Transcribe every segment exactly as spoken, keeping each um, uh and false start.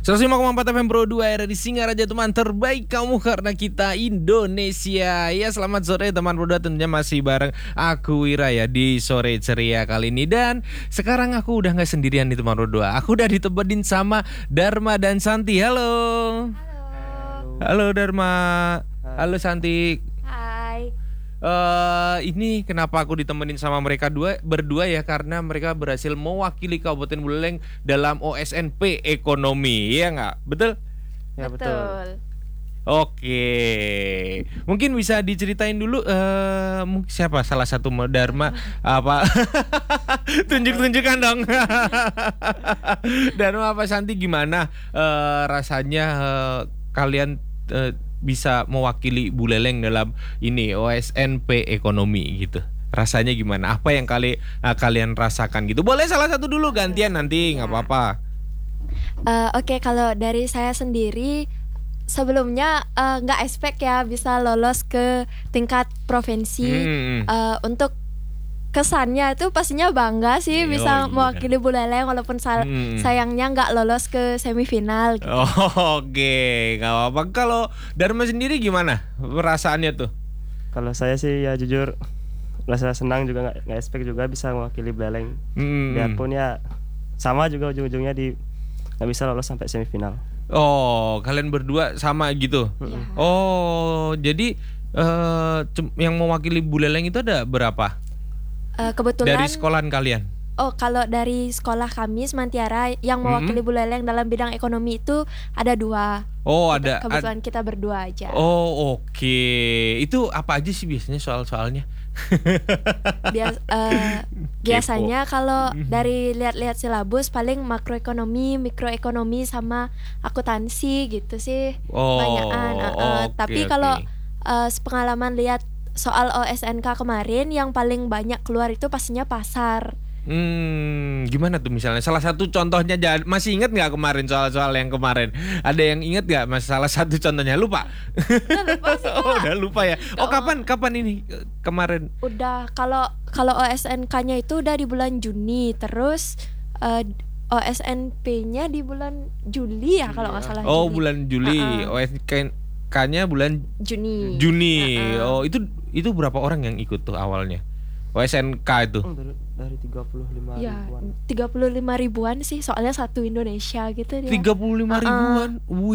seratus lima koma empat F M Pro dua R di Singaraja, teman terbaik kamu karena kita Indonesia. Ya, selamat sore teman Pro dua, tentunya masih bareng aku Wira ya di sore ceria kali ini. Dan sekarang aku udah gak sendirian nih teman Pro dua. Aku udah ditemenin sama Dharma dan Santi. Halo. Halo. Halo Dharma. Halo Santi. Hai. Uh, ini kenapa aku ditemenin sama mereka dua berdua ya, karena mereka berhasil mewakili Kabupaten Buleleng dalam O S N P ekonomi, ya nggak? Betul? Ya, betul. betul. Oke, mungkin bisa diceritain dulu uh, siapa salah satu Dharma apa? Tunjuk-tunjukkan dong. Dharma apa Santi, gimana uh, rasanya uh, kalian uh, bisa mewakili Buleleng dalam ini O S N P ekonomi gitu. Rasanya gimana? Apa yang kali uh, kalian rasakan gitu? Boleh salah satu dulu, gantian nanti nggak apa-apa. Uh, Oke, okay, kalau dari saya sendiri sebelumnya nggak uh, expect ya bisa lolos ke tingkat provinsi. Hmm. Uh, untuk kesannya itu pastinya bangga sih, bisa oh, iya. mewakili Buleleng walaupun sa- hmm. sayangnya nggak lolos ke semifinal gitu. Oh, Oke, okay. Nggak apa-apa. Kalau Dharma sendiri gimana perasaannya tuh? Kalau saya sih ya jujur rasa senang juga, nggak nggak expect juga bisa mewakili Buleleng. Hmm. Biarpun ya sama juga ujung-ujungnya di nggak bisa lolos sampai semifinal. Oh, kalian berdua sama gitu? Ya. Oh, jadi uh, yang mewakili Buleleng itu ada berapa? Uh, kebetulan dari sekolahan kalian? Oh, kalau dari sekolah kami Semantiara yang mewakili hmm. Buleleng dalam bidang ekonomi itu ada dua. Oh, kita, ada. Kebetulan ad... kita berdua aja. Oh, oke. Okay. Itu apa aja sih biasanya soal-soalnya? Bias, uh, biasanya kalau dari lihat-lihat silabus paling makroekonomi, mikroekonomi sama akuntansi gitu sih. Oh, banyakan. Uh, uh, okay, tapi okay. kalau uh, sepengalaman lihat soal O S N K kemarin yang paling banyak keluar itu pastinya pasar. Hmm, gimana tuh misalnya? Salah satu contohnya, masih ingat nggak kemarin soal-soal yang kemarin? Ada yang ingat nggak mas? Salah satu contohnya lupa? Udah lupa sih, oh, udah lupa ya. Oh, kapan kapan ini kemarin? Udah, kalau kalau O S N K-nya itu udah di bulan Juni, terus uh, O S N P-nya di bulan Juli ya kalau nggak salah. Oh, Juli. bulan Juli. Uh-uh. O S N K-nya bulan Juni. Juni. Uh-uh. Oh, itu itu berapa orang yang ikut tuh awalnya? O S N K itu? Oh, dari, dari tiga puluh lima ya, ribuan. tiga puluh lima ribuan sih, soalnya satu Indonesia gitu dia. tiga puluh lima ribuan. Uh-uh.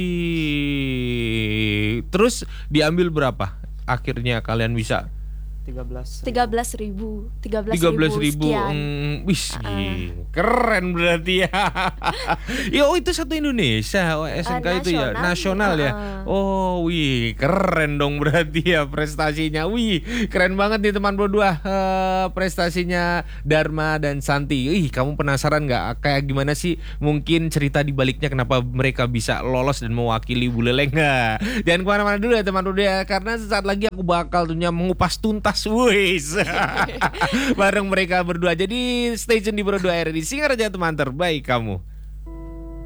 Wih. Terus diambil berapa? Akhirnya kalian bisa tiga belas ribu tiga belas ribu sekian. Hmm, wih, uh-uh. Keren berarti ya. Ya, oh itu satu Indonesia O S N K uh, itu ya, nasional uh-uh. ya. Oh, wih, keren dong berarti ya prestasinya. Wih, keren banget nih teman berdua uh, prestasinya Dharma dan Santi. Ih, kamu penasaran nggak kayak gimana sih mungkin cerita di baliknya kenapa mereka bisa lolos dan mewakili Buleleng? Nggak? Jangan kemana-mana dulu ya teman berdua, karena sesaat lagi aku bakal tentunya mengupas tuntas Wis bareng mereka berdua. Jadi stay tune di Pro dua R di Singaraja, teman terbaik kamu.